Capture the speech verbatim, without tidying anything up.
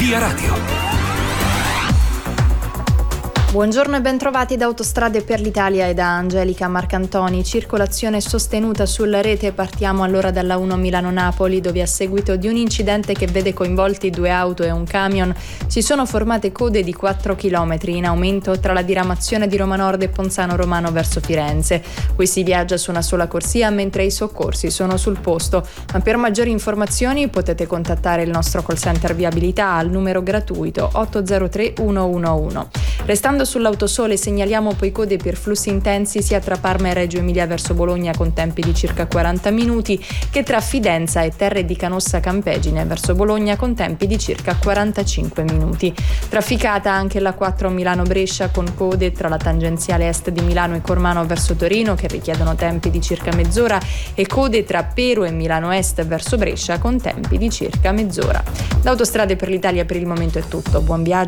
Via Radio. Buongiorno e bentrovati da Autostrade per l'Italia e da Angelica Marcantoni. Circolazione sostenuta sulla rete. Partiamo allora dalla uno Milano-Napoli, dove a seguito di un incidente che vede coinvolti due auto e un camion si sono formate code di quattro chilometri in aumento tra la diramazione di Roma Nord e Ponzano Romano verso Firenze. Qui si viaggia su una sola corsia mentre i soccorsi sono sul posto. Ma per maggiori informazioni potete contattare il nostro call center viabilità al numero gratuito otto zero tre uno uno uno. Restando sull'autosole segnaliamo poi code per flussi intensi sia tra Parma e Reggio Emilia verso Bologna con tempi di circa quaranta minuti che tra Fidenza e Terre di Canossa Campegine verso Bologna con tempi di circa quarantacinque minuti. Trafficata anche la quattro Milano-Brescia con code tra la tangenziale est di Milano e Cormano verso Torino che richiedono tempi di circa mezz'ora e code tra Pero e Milano Est verso Brescia con tempi di circa mezz'ora. Da Autostrade per l'Italia per il momento è tutto. Buon viaggio.